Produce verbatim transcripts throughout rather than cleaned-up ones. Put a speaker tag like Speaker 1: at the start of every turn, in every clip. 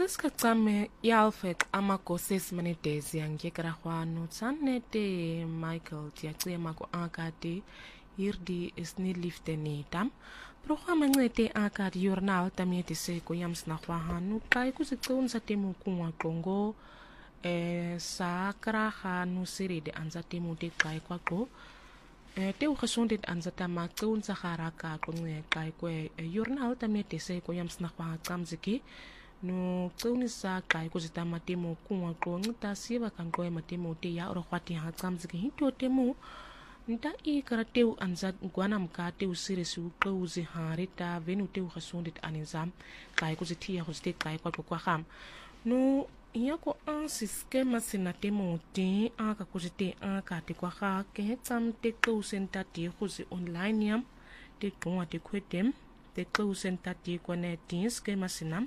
Speaker 1: Isikhacamme yalfek amagosis manedezi yangekarahwano tsanete Michael diacema ko akati yirdi isnilifte netam programa ncede akati journal tamiete seko yamsnahwahanu kai kusicun sa temu kunwa kongo eh sa karahanu siride anza temu de kai kwako eh te ugesondet anza tama kun sa haraka kunwe kai kwe journal tamiete seko yamsnahwa kamziki no tsoni sa kai ko zita matemo kunwa ko ngita siba kan ko matemo te ya ro khwati ha tsamzike hito temu nta i karateu anza gwana mkate usire su qouzi harita venu te ukhasondit anizam kai ko zitia ho zite kai kwa kwa kham no yako an siskema sinatemo te aka ko zite aka te kwa kha ke tsam te ko senta te ko zi online yam te ko te kwetem te ko senta te ko ne tins ke masinam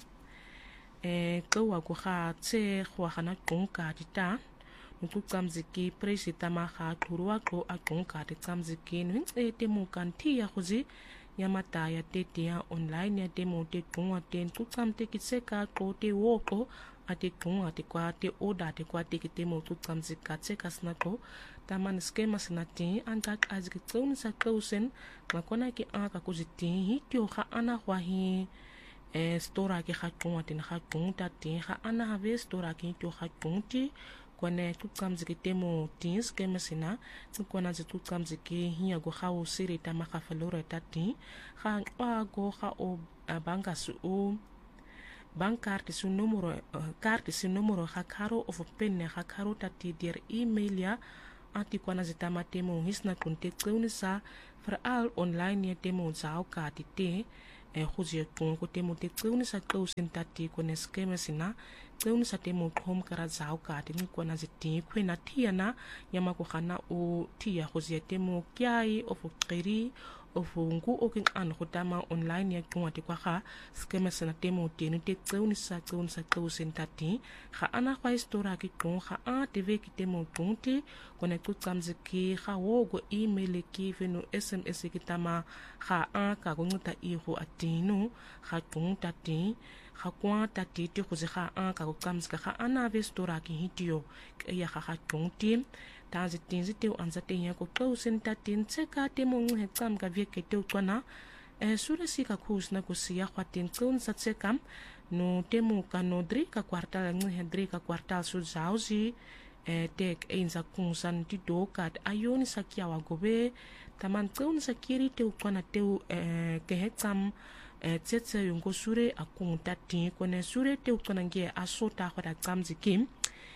Speaker 1: eh kwa ko ga tse go gana qonka dita nku tsamziki presita ma ga qurwa qo a qonka de tsamziki no ntse mo kanthi ya gozi ya mata ya tete ya online ya demo te qonwa ten ku tsamte ki se ka qo te wo qo a te qonwa te kwa te oda te kwa te ki te mo ku tsamzika tse kasna qo taman skema sinati anta azki tsoni sa qosen makona ki aka ko ziti hi tyo ga ana hwa hi eh stora ke ga qongwa tin ga qongta tin ga ana have stora ke to ga qongti kone tu tsamzike temo tins ke mesina tsukona ze tu tsamzike hiya go ga o sirita ma ga falora tati ga a go ga o banka su o bankarte su numero carte su numero ga karo of penne ga karo tati der email ya ati kwana zitama temo hisna kunte tsuni sa veral online ya temo zao ka tite e khuje tong ko temo te tsuni sa tlo sentati ko ne skema sina tsuni sa temo khom kara zao ka te ni kona ziti khwena thiana yama ko khana o thia khuje temo kyai of qiri of ngu o kin an khotama online ya tong ati kwa kha skema sina temo te ni te tsuni sa tsuni sa tlo sentati kha ana kwa histora ki tong kha a tv ki temo tongti kone tu tsamziki kha wogo email ki venu sms ki tama kha a ka go ngota i go atinu kha tung tati kha kwa tati ti go se kha a ka go tsamzika kha ana ve stora ki hitio ya kha kha tung tim tazi tinzi te anza te ya ko tlo sentati ntseka te mo nghe tsam ka vie ke te kwana e sura si ka khus na ko sia khwatin tsun sa tsekam no temo ka no dri ka kwartal nghe dri ka kwartal su zauzi e tek einza kunsan ti dokat ayoni sakia wa gobe taman tsun sakiri te ukwana te e ke hetsam e tsetse yongo sure akung tati kone sure te ukwana nge asota khota tsamzikim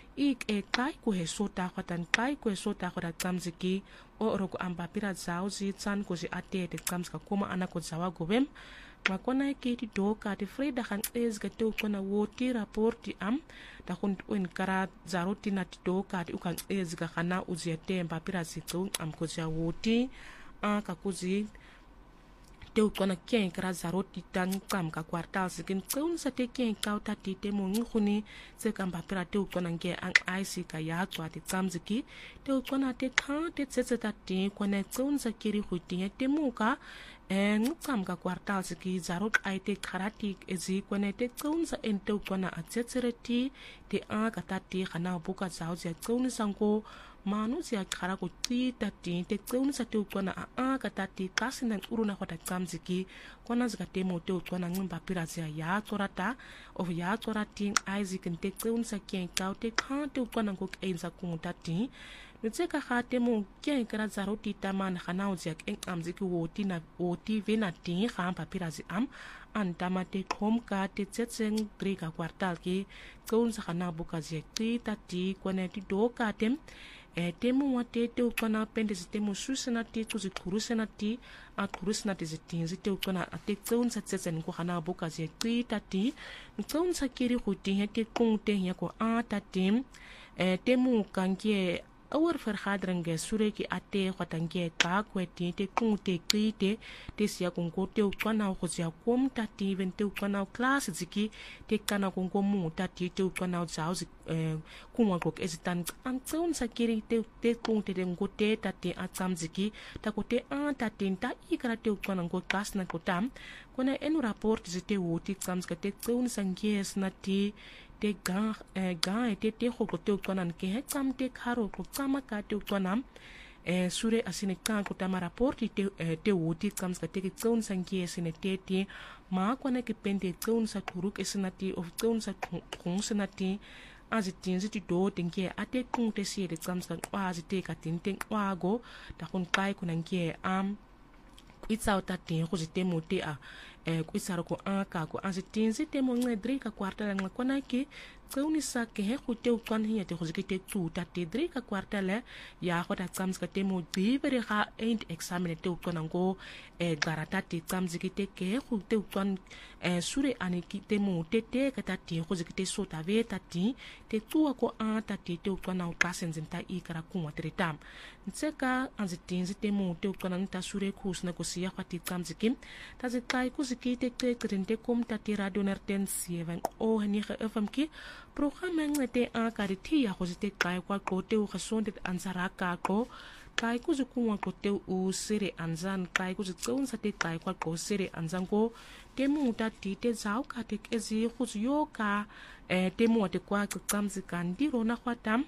Speaker 1: ik e kai ko he sota khotan kai ko sota khota tsamziki o roko amba pira zauzi tsan ko zi ate te tsamzka kuma ana ko zawa gobem makona ke ti doka ti freda khan es ga te ukwana woti raporti am da kun wen kara zaroti na ti doka ti ukan es ga khana uziate amba pira zitsu am ko za woti a ka kuzi te ukwana kien kara zaroti tan kam ka kwartal sikin tsun sa te kien ka ta ti te mo ngkhuni se kam ba pira te ukwana nge ang ic ka ya tswa ti tsamziki te ukwana te kha te tsetse ta ti kone tsun sa kiri khuti te mo ka en kam ka kwartal siki zarot ai te kharatik ezi kone te tsun sa ente ukwana atsetsereti te a ka ta ti khana buka zao zia tsun sanko manu zia khara ko ti ta ti te tsun sa te ukwana a a ka ta ti kasina uruna khota tsamziki kona zika te mo te ukwana ngumba pira zia ya torata of ya torati isaac te tsun sa kien ka te kha te ukwana ko enza kunta ti ntseka ga te mo kien kara zaroti taman khana uzia ken amziki woti na woti vena ti ga papira zi am antama te khom ka te tsetseng drika kwartal ki tsun sa khana buka zi ti ta ti kone ti do ka tem e temo wate te ukwana pende temo susena ti tuzi kurusena ti a kurusena ti zitinzi te ukwana ate tsun sa tsetsen ko khana buka zi ti ta ti tsun sa kiri khuti he te kung te ya ko a ta tim e temo kanke awar vergadering ge sure ki ate kwatange ka kweti te kunte krite te sia kunko te ukwana ko sia kom tati ven te ukwana class ziki te kana kunko mu tati te ukwana zao kunwa ko esitan an tsun sakiri te te kunte te ngote tati atsam ziki ta ko te an tati ta ikara te ukwana ko class na ko tam kona enu rapport zite wuti tsam ska te tsun sangies na ti te ga ga te te ko ko te ukwana ke he tsam te kharo ko tsama ka te ukwana e sure asine kan ko tama rapporti te te wuti tsam ska te tsun sangies ne te te ma kona ke pente tsun sa kuruk esinati of tsun sa khung senati azitin ziti do tenke ate kung te si de tsam ska kwa zite ka tin ten kwa go ta kun kai kunan ke am itsa ta tin ko zite mote a e ku isaro ko an ka ko azitin zite mo ngedri ka kwarta la kona ke kauni sa ke he ko te ukwan hi te khozike te tu ta te dri ka kwarta le ya ko ta tsam ska te mo dibere ha end examine te ukwan ngo e garata te tsam zike te ke ko te ukwan e sure ani ki te mo te te ka ta te khozike te so ta ve ta ti te tu ko an ta te te ukwan au kasen zenta i kara ku wa te tam ntseka anzitin zite mo te ukwan ta sure khus na ko sia ka te tsam zike ta zikai ku zike te te te kom ta te radio nerten seven o hani ge fm ki programma ngete a kariti ya go zite kai kwa kote u gesonde ansara ka ko kai ku zikungwa kote u sere anzan kai ku zitsun sa te kai kwa ko sere anzan ko temu ta ti te zau ka te ezi go yo ka e temu te kwa tsamzi kandiro na kwatam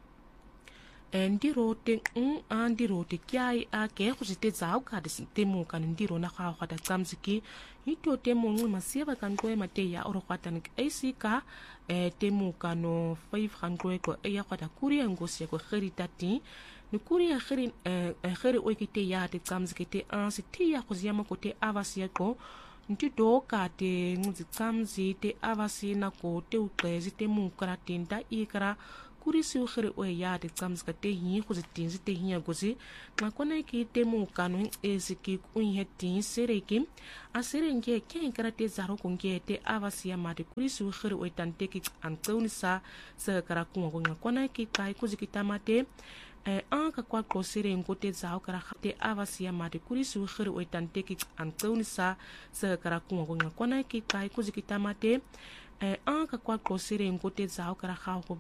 Speaker 1: ndiro te un andiro te kyai a ke go zite zau ka de temu kan ndiro na kha khata tsamziki ito temu ngi masiba kan ko mate ya oro kwatan ka e temu kano five hundred ko e ya kwata kuri ngosi ko kheritati ni kuri ya kheri e kheri o kite ya te tsamziki te ansi ti ya go ziyama ko te avasi ko nti do ka te ngzi tsamzi te avasi na ko te uqezi te mu kratinda ikra kuri si u kheri o ya te tsamzika te hi go zitinzi te hi gozi makona ki te mu kano eziki un hetin sereki asere nge ke nkara te zaro ko nge te avasi ya mate kuri si u kheri o tante ki antoni sa sa kara ku ngo ngakona ki kai ku zikita mate e an ka kwa ko sere ngote zao kara te avasi ya mate kuri si u kheri o tante ki antoni sa sa kara ku ngo ngakona ki kai ku zikita mate e an ka kwa ko sere ngote zao kara kha ko